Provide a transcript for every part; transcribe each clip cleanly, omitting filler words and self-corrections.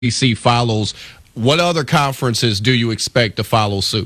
SEC follows, what other conferences do you expect to follow suit?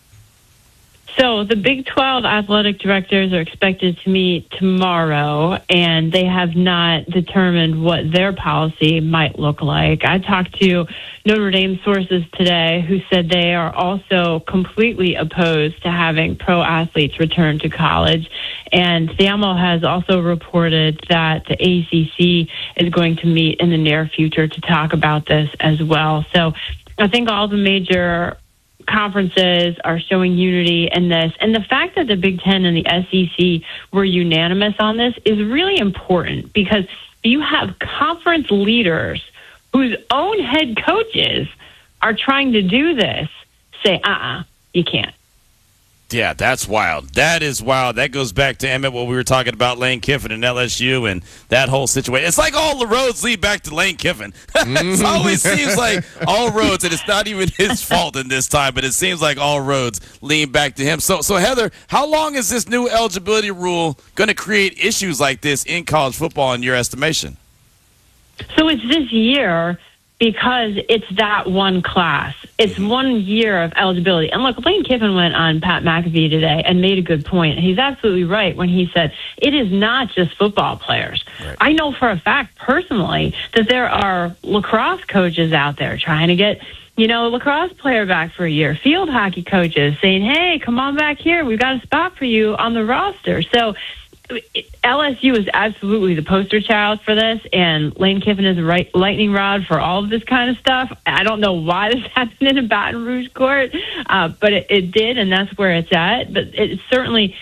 So the Big 12 athletic directors are expected to meet tomorrow, and they have not determined what their policy might look like. I talked to Notre Dame sources today who said they are also completely opposed to having pro athletes return to college. And SAML has also reported that the ACC is going to meet in the near future to talk about this as well. So I think all the major conferences are showing unity in this. And the fact that the Big Ten and the SEC were unanimous on this is really important, because you have conference leaders whose own head coaches are trying to do this say, you can't. Yeah, that's wild. That is wild. That goes back to, Emmett, what we were talking about, Lane Kiffin and LSU and that whole situation. It's like all the roads lead back to Lane Kiffin. It always seems like all roads, and it's not even his fault in this time, but it seems like all roads lead back to him. So Heather, how long is this new eligibility rule going to create issues like this in college football in your estimation? So it's this year, because it's that one class. It's 1 year of eligibility. And look, Lane Kiffin went on Pat McAfee today and made a good point. He's absolutely right when he said it is not just football players. Right. I know for a fact personally that there are lacrosse coaches out there trying to get, a lacrosse player back for a year. Field hockey coaches saying, hey, come on back here. We've got a spot for you on the roster. So LSU is absolutely the poster child for this, and Lane Kiffin is a lightning rod for all of this kind of stuff. I don't know why this happened in a Baton Rouge court, but it did, and that's where it's at. But it certainly,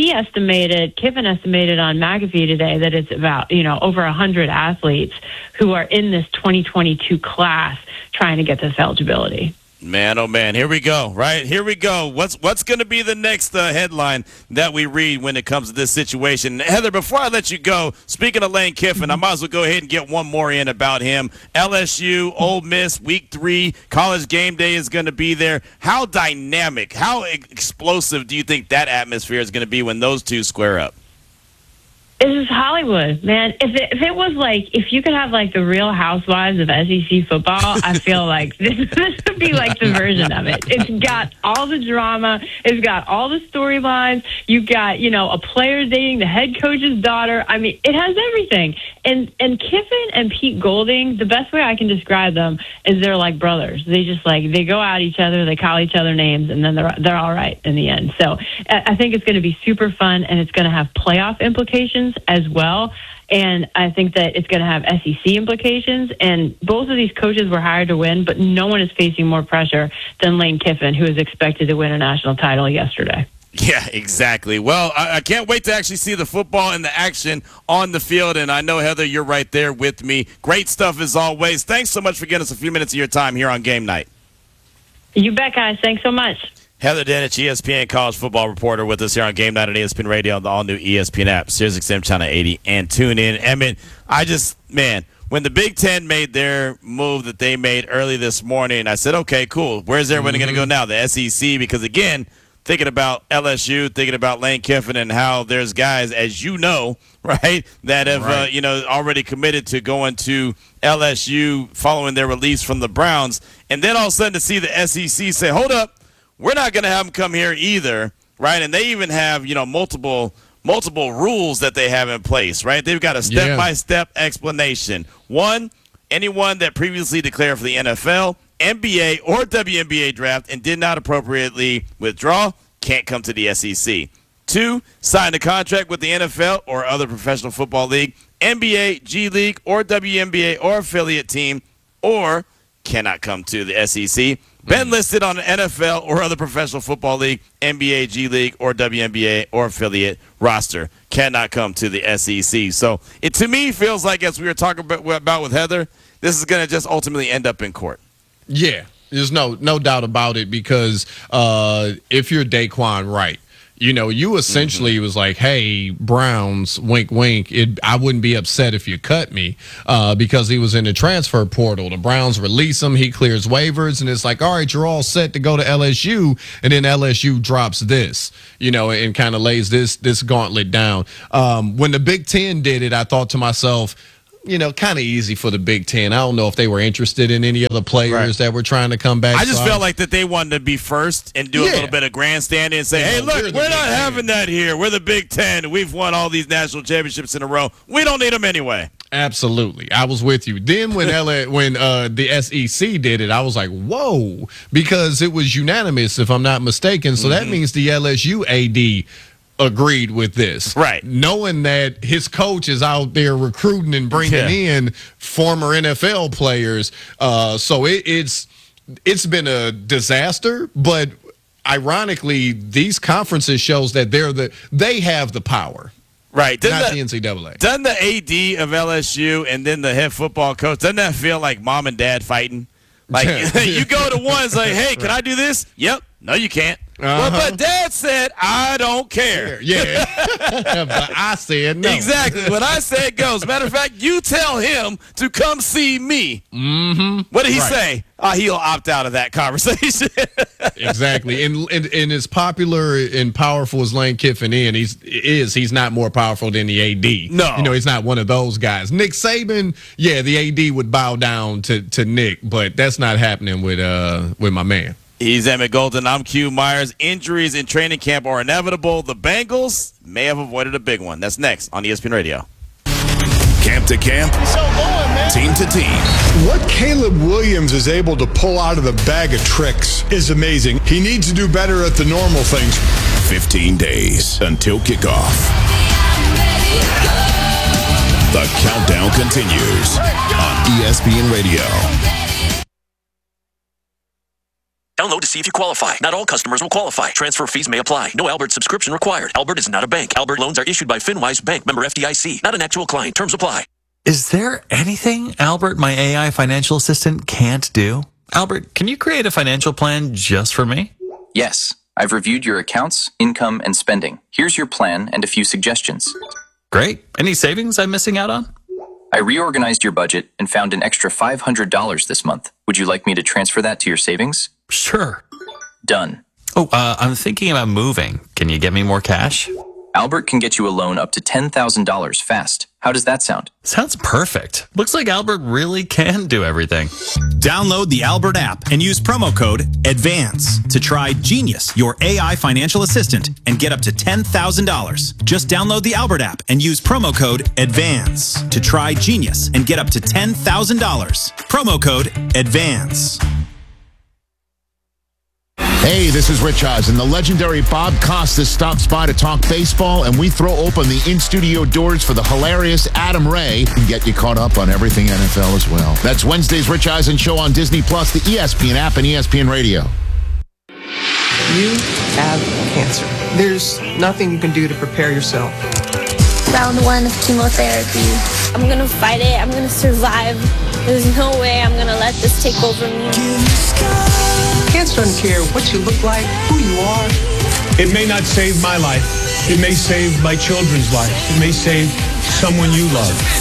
Kiffin estimated on McAfee today that it's about, over 100 athletes who are in this 2022 class trying to get this eligibility. Man, oh man, here we go, right? Here we go. What's going to be the next headline that we read when it comes to this situation? Heather, before I let you go, speaking of Lane Kiffin, I might as well go ahead and get one more in about him. LSU, Ole Miss, Week 3, College Game Day is going to be there. How dynamic, how explosive do you think that atmosphere is going to be when those two square up? This is Hollywood, man. If it was like, if you could have like the Real Housewives of SEC football, I feel like this would be like the version of it. It's got all the drama. It's got all the storylines. You got, a player dating the head coach's daughter. I mean, it has everything. And Kiffin and Pete Golding, the best way I can describe them is they're like brothers. They just they go at each other, they call each other names, and then they're all right in the end. So I think it's going to be super fun, and it's going to have playoff implications as well. And I think that it's going to have SEC implications. And both of these coaches were hired to win, but no one is facing more pressure than Lane Kiffin, who is expected to win a national title yesterday. Yeah, exactly. Well, I can't wait to actually see the football and the action on the field. And I know, Heather, you're right there with me. Great stuff as always. Thanks so much for giving us a few minutes of your time here on Game Night. You bet, guys. Thanks so much. Heather Dinich, ESPN college football reporter, with us here on Game Night on ESPN Radio on the all-new ESPN app, SiriusXM Channel 80, and tune in. Emmett, when the Big Ten made their move that they made early this morning, I said, okay, cool. Where's everybody going to go now? The SEC? Because, again, thinking about LSU, thinking about Lane Kiffin and how there's guys, as you know, right, that have, already committed to going to LSU following their release from the Browns. And then all of a sudden to see the SEC say, hold up, we're not going to have them come here either, right? And they even have, multiple rules that they have in place, right? They've got a step-by-step explanation. One, anyone that previously declared for the NFL, NBA, or WNBA draft and did not appropriately withdraw can't come to the SEC. 2, signed a contract with the NFL or other professional football league, NBA, G League, or WNBA or affiliate team, or cannot come to the SEC. Been listed on an NFL or other professional football league, NBA, G League, or WNBA or affiliate roster. Cannot come to the SEC. So it, to me, feels like, as we were talking about with Heather, this is going to just ultimately end up in court. Yeah, there's no doubt about it, because if you're Daquan Wright, you essentially was like, hey, Browns, wink, wink. I wouldn't be upset if you cut me, because he was in the transfer portal. The Browns release him. He clears waivers, and it's like, all right, you're all set to go to LSU. And then LSU drops this, and kind of lays this gauntlet down. When the Big Ten did it, I thought to myself, kind of easy for the Big Ten. I don't know if they were interested in any other players that were trying to come back. I just felt like that they wanted to be first and do a little bit of grandstanding and say, hey, look, we're not having that here. We're the Big Ten. We've won all these national championships in a row. We don't need them anyway. Absolutely. I was with you. Then when the SEC did it, I was like, whoa, because it was unanimous, if I'm not mistaken. So that means the LSU AD agreed with this. Right. Knowing that his coach is out there recruiting and bringing in former NFL players. So it's been a disaster, but ironically, these conferences shows that they have the power. Right. Not the NCAA. Doesn't the AD of LSU and then the head football coach, doesn't that feel like mom and dad fighting? Like, you go to one, it's like, hey, can I do this? Yep. No, you can't. Well, but dad said, I don't care. Yeah. But I said no. Exactly. What I said goes. Matter of fact, you tell him to come see me. Mm-hmm. What did he say? He'll opt out of that conversation. Exactly. And as popular and powerful as Lane Kiffin he's not more powerful than the AD. No. He's not one of those guys. Nick Saban, the AD would bow down to Nick, but that's not happening with my man. He's Emmett Golden. I'm Q Myers. Injuries in training camp are inevitable. The Bengals may have avoided a big one. That's next on ESPN Radio. Camp to camp, team to team. What Caleb Williams is able to pull out of the bag of tricks is amazing. He needs to do better at the normal things. 15 days until kickoff. The countdown continues on ESPN Radio. Download to see if you qualify. Not all customers will qualify. Transfer fees may apply. No Albert subscription required. Albert is not a bank. Albert loans are issued by FinWise Bank, member FDIC. Not an actual client. Terms apply. Is there anything Albert, my AI financial assistant, can't do? Albert, can you create a financial plan just for me? Yes. I've reviewed your accounts, income, and spending. Here's your plan and a few suggestions. Great. Any savings I'm missing out on? I reorganized your budget and found an extra $500 this month. Would you like me to transfer that to your savings? Sure. Done. Oh, I'm thinking about moving. Can you get me more cash? Albert can get you a loan up to $10,000 fast. How does that sound? Sounds perfect. Looks like Albert really can do everything. Download the Albert app and use promo code ADVANCE to try Genius, your AI financial assistant, and get up to $10,000. Just download the Albert app and use promo code ADVANCE to try Genius and get up to $10,000. Promo code ADVANCE. Hey, this is Rich Eisen. The legendary Bob Costas stops by to talk baseball, and we throw open the in-studio doors for the hilarious Adam Ray and get you caught up on everything NFL as well. That's Wednesday's Rich Eisen Show on Disney+, the ESPN app, and ESPN Radio. You have cancer. There's nothing you can do to prepare yourself. Round 1 of chemotherapy. I'm going to fight it. I'm going to survive. There's no way I'm going to let this take over me. Cancer doesn't care what you look like, who you are. It may not save my life. It may save my children's life. It may save someone you love.